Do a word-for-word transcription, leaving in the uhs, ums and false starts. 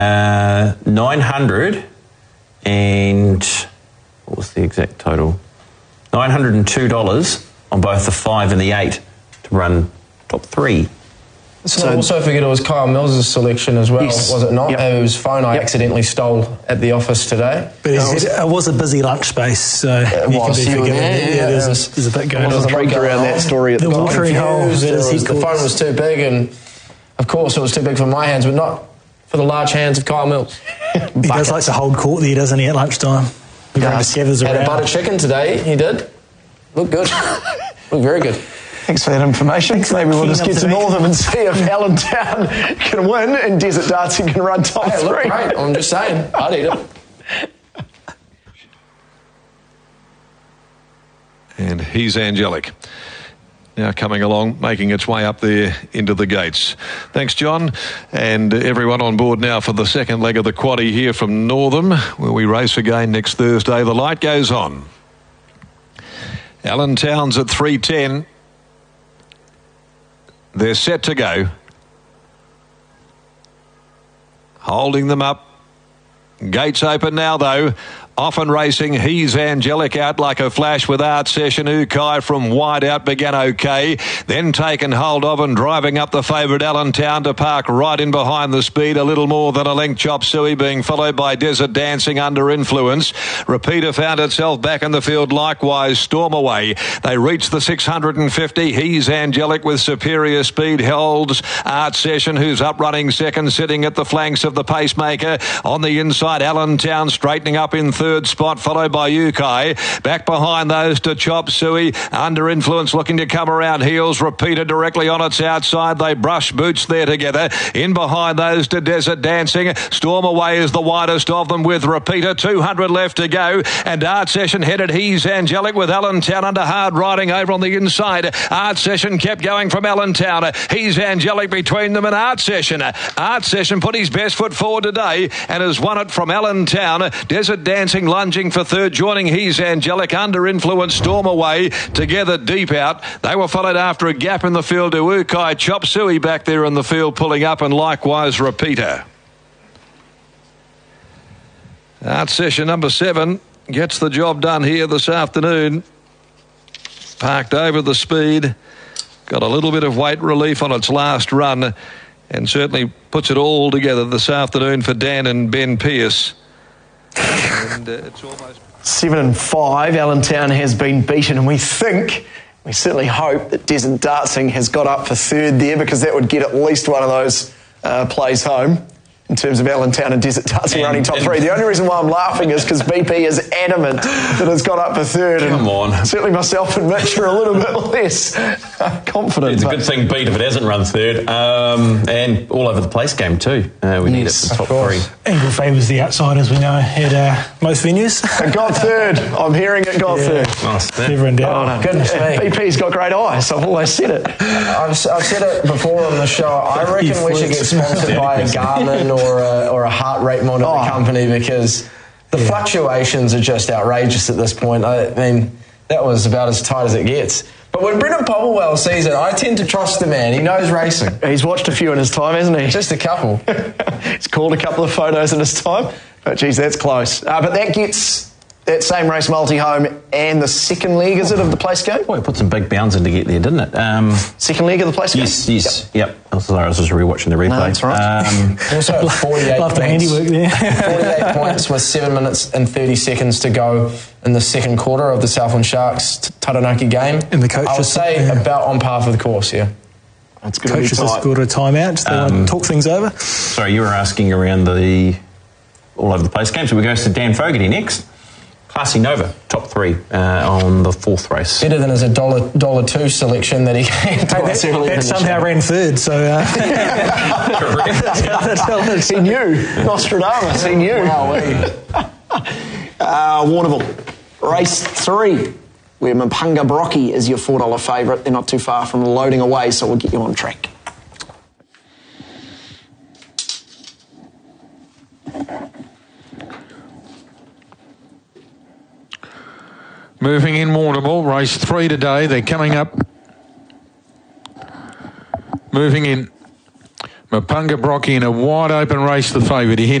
Uh, nine hundred and what was the exact total? nine hundred two dollars on both the five and the eight to run top three. So also forget it was Kyle Mills' selection as well, yes. was it not? Yep. Whose phone I yep. accidentally stole at the office today. But it was, it was a busy lunch space, so it you was, can be forgiven. Yeah, yeah, yeah, there's, it was, a, there's a bit going on. There was intrigue around that story. At the the watering hole. Was, the phone was too big, and of course it was too big for my hands, but not for the large hands of Kyle Mills. He does like to hold court there, doesn't he, at lunchtime? He yeah. Had around. a butter chicken today, he did. Looked good. Looked very good. Thanks for that information. Thanks Maybe we'll just get to Northam and see if Allentown can win and Desert Dancing can run top hey, three. Look great. I'm just saying, I'd eat it. And he's Angelic. Now coming along, making its way up there into the gates. Thanks, John. And everyone on board now for the second leg of the quaddie here from Northam, where we race again next Thursday. The light goes on. Allentown's at three ten. They're set to go. Holding them up. Gates open now, though. Often racing, he's Angelic out like a flash with Art Session. Ukai from wide out began okay. Then taken hold of and driving up the favourite Allentown to park right in behind the speed. A little more than a length. Chop Suey being followed by Desert Dancing under influence. Repeater found itself back in the field likewise. Storm away. They reach the six hundred fifty. He's Angelic with superior speed. Holds Art Session, who's up running second, sitting at the flanks of the pacemaker. On the inside, Allentown straightening up in third spot, followed by Ukai. Back behind those to Chop Suey. Under influence, looking to come around heels. Repeater directly on its outside. They brush boots there together. In behind those to Desert Dancing. Storm Away is the widest of them with Repeater. two hundred left to go. And Art Session headed. He's Angelic with Allentown under hard riding over on the inside. Art Session kept going from Allentown. He's Angelic between them and Art Session. Art Session put his best foot forward today and has won it from Allentown. Desert Dancing lunging for third, joining He's Angelic under influence. Storm Away together deep out. They were followed after a gap in the field to Ukai. Chop Suey back there in the field pulling up, and likewise Repeater. Art Session number seven gets the job done here this afternoon. Parked over the speed. Got a little bit of weight relief on its last run, and certainly puts it all together this afternoon for Dan and Ben Pearce. And uh, it's almost Seven and five, Allentown has been beaten, and we think, we certainly hope that Desert Dancing has got up for third there, because that would get at least one of those uh, plays home in terms of Allentown and Desert Dancing and, running top three. The only reason why I'm laughing is because B P is adamant that it's got up for third. Come and on. Certainly myself and Mitch are a little bit less confident. It's a good thing beat if it hasn't run third. Um, and all over the place game too. Uh, we yes, need it for top three. Angle favours the outside, as we know, at uh, most venues. It got third. I'm hearing it got yeah. third. Nice. Never in doubt. Oh, no. Goodness me. B P's got great eyes. I've always said it. I've, I've said it before on the show. I reckon we should get sponsored by a Garmin or a, or a heart rate monitor oh. company, because the yeah. fluctuations are just outrageous at this point. I mean, that was about as tight as it gets. But when Brendan Popplewell sees it, I tend to trust the man. He knows racing. He's watched a few in his time, hasn't he? Just a couple. He's called a couple of photos in his time. But, geez, that's close. Uh, but that gets that same race multi home and the second leg, is it, of the place game? Well, it put some big bounds in to get there, didn't it? Um, second leg of the place game? Yes, yes. Yep. yep. I was sorry, I was just rewatching the replay. No, that's right. Um, also, forty-eight Love points. the handiwork there. forty-eight points with seven minutes and thirty seconds to go in the second quarter of the Southland Sharks Taranaki game. And the coaches, I would say yeah. about on par for the course, yeah. That's going to be coaches tight. have scored a timeout. Just they um, want to talk things over. Sorry, you were asking around the all over the place game. So we go to Dan Fogarty next. Classy Nova, top three uh, on the fourth race. Better than his a dollar dollar two selection that he came to us earlier. That somehow show. ran third, so uh, he knew. Nostradamus, he knew. Wow, uh, Warrnambool, race three, where Mpanga Brockie is your four dollar favourite. They're not too far from loading away, so we'll get you on track. Moving in Warrnambool, race three today. They're coming up. Moving in. Mapunga Brocky in a wide open race, the favourite. He